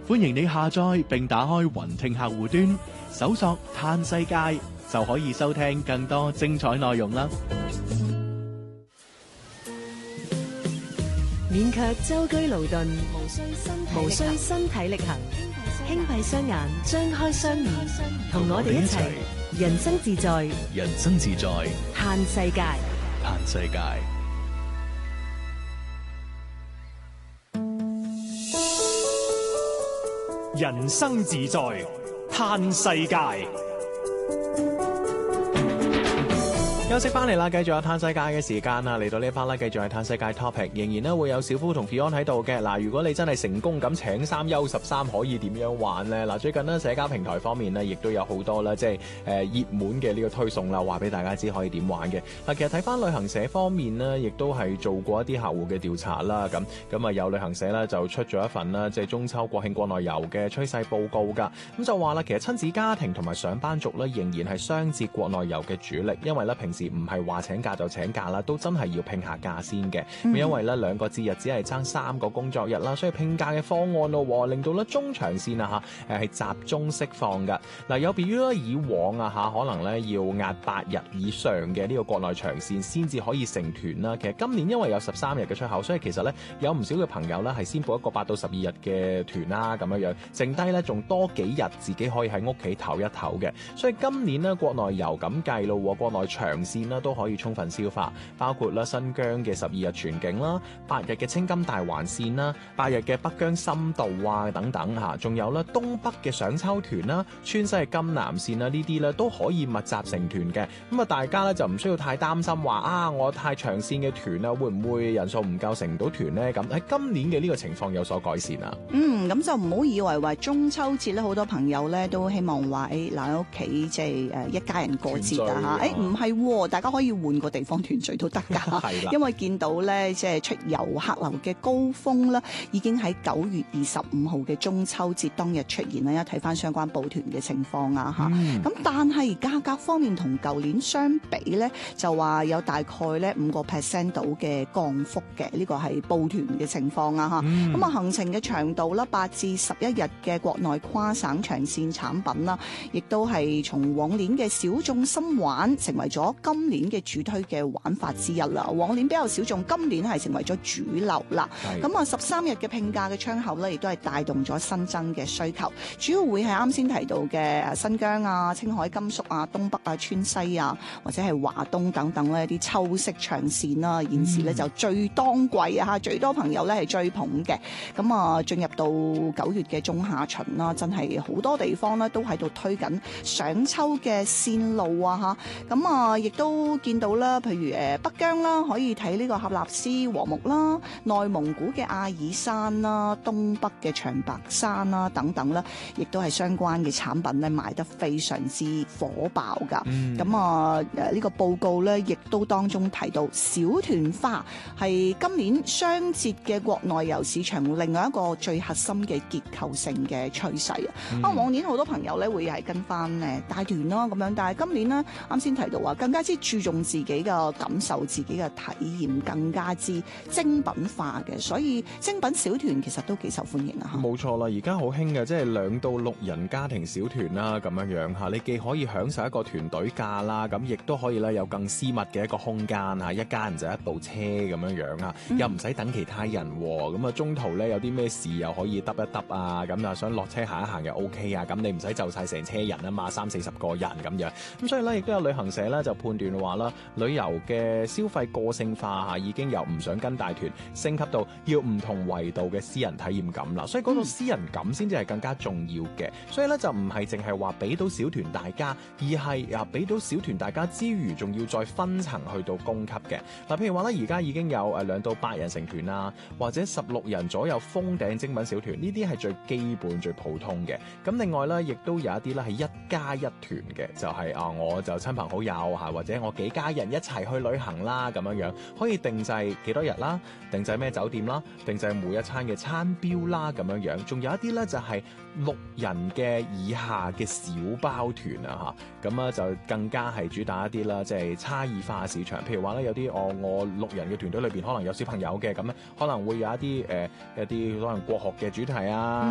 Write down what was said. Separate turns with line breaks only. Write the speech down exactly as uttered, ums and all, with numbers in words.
歡迎你下載並打開雲聽客戶端，搜索嘆世界就可以收聽更多精彩內容啦。
免卻舟車勞頓，無需身無需身體力行，輕閉雙眼，張開雙耳，同我哋一齊人生自在，
人生自在，
嘆世界，
嘆世界。
人生自在，嘆世界。
休息翻嚟啦，繼續有嘆世界嘅時間啦，嚟到呢一 part 啦，繼續係嘆世界 topic， 仍然咧會有小夫同 Fion 喺度嘅。嗱，如果你真係成功咁請三休十三，可以點樣玩呢？嗱，最近呢，社交平台方面呢，亦都有好多啦，即係誒熱門嘅呢個推送啦，話俾大家知可以點玩嘅。嗱，其實睇翻旅行社方面呢，亦都係做過一啲客戶嘅調查啦，咁咁啊有旅行社咧就出咗一份啦，即係中秋國慶國內遊嘅趨勢報告㗎。咁就話啦，其實親子家庭同埋上班族咧，仍然係雙節國內遊嘅主力，因為咧平時唔係話請假就請假啦，都真係要拼下假先嘅。嗯、因為咧兩個節日只係爭三個工作日啦，所以拼假嘅方案咯，令到咧中長線啊嚇誒係集中釋放㗎。嗱，有別於咧以往啊嚇，可能咧要壓八日以上嘅呢個國內長線先至可以成團啦。其實今年因為有十三日嘅出口，所以其實咧有唔少嘅朋友咧係先報一個八到十二日嘅團啦，咁樣樣，剩低咧仲多幾日自己可以喺屋企唞一唞嘅。所以今年咧國內遊咁計咯，國內長線啦都可以充分消化，包括啦新疆嘅十二日全景啦，八日嘅青金大環線啦，八日嘅北疆深度啊等等嚇，仲有咧東北嘅賞秋團啦，川西嘅金南線啦，呢啲咧都可以密集成團嘅。咁啊，大家咧就唔需要太擔心話啊，我太長線嘅團啊，會唔會人數唔夠成唔到團呢？咁喺今年嘅呢個情況有所改善啊。
嗯，咁就唔好以為話中秋節咧，好多朋友咧都希望話誒留喺屋企即係誒一家人過節啊嚇。誒唔係，大家可以換個地方團聚都得㗎。因為見到咧即係出遊客流嘅高峰啦，已經喺九月二十五號嘅中秋節當日出現啦。一睇翻相關報團嘅情況啊嚇。咁、嗯、但係價格方面同舊年相比咧，就話有大概咧五個 percent 到嘅降幅嘅，呢、這個係報團嘅情況啊嚇。咁啊、嗯、行程嘅長度啦，八至十一日嘅國內跨省長線產品啦，亦都係從往年嘅小眾深玩成為咗今年嘅主推嘅玩法之一啦。往年比較小眾，今年係成為咗主流啦。咁啊十三日嘅拼假嘅窗口咧，亦都係帶動咗新增嘅需求，主要會係啱先提到嘅新疆啊、青海、甘肅啊、東北啊、川西啊，或者係華東等等呢啲秋色長線啦。現時咧就最當季啊，最多朋友咧係追捧嘅。咁啊進入到九月嘅中下旬啦，真係好多地方咧都喺度推緊賞秋嘅線路啊嚇。咁啊亦都見到啦，譬如誒北疆啦，可以睇呢個喀納斯禾木啦，內蒙古嘅阿爾山啦，東北嘅長白山啦等等啦，亦都係相關嘅產品咧賣得非常之火爆噶。咁、嗯、啊誒呢個報告咧，亦都當中提到小團化係今年雙節嘅國內遊市場另外一個最核心嘅結構性嘅趨勢啊。啊、嗯、往年好多朋友咧會係跟翻誒帶團咯咁樣，但係今年咧啱先提到話更加之注重自己嘅感受、自己嘅體驗，更加之精品化嘅，所以精品小團其實都幾受歡迎啊！
冇錯啦，而家好興嘅，即係兩到六人家庭小團啦，咁樣樣嚇，你既可以享受一個團隊假啦，咁亦都可以咧有更私密嘅一個空間嚇，一家人就一部車咁樣樣啊，嗯、又唔使等其他人喎，咁啊中途咧有啲咩事又可以揼一揼啊，咁啊想落車行一行又 OK 啊，咁你唔使就晒成車人啊嘛，三四十個人咁樣，咁所以咧亦都有旅行社咧就判斷話啦，旅遊嘅消費個性化嚇，已經由唔想跟大團升級到要唔同維度嘅私人體驗感啦，所以嗰個私人感先至係更加重要嘅。所以咧就唔係淨係話俾到小團大家，而係啊俾到小團大家之餘，仲要再分層去到供給嘅。嗱，譬如話咧，而家已經有誒兩到八人成團啦，或者十六人左右封頂精品小團，呢啲係最基本最普通嘅。咁另外咧，亦都有一啲咧係一加一團嘅，就係、是、啊我就親朋好友嚇，或者我幾家人一齊去旅行啦咁樣樣，可以定制幾多日啦，定制咩酒店啦，定制每一餐嘅餐標啦咁樣樣，仲有一啲咧就係六人嘅以下嘅小包團啊嚇，咁啊就更加係主打一啲啦，即係差異化市場。譬如話咧，有啲我我六人嘅團隊裏邊可能有小朋友嘅，咁咧可能會有一啲誒、呃、一啲可能國學嘅主題啊。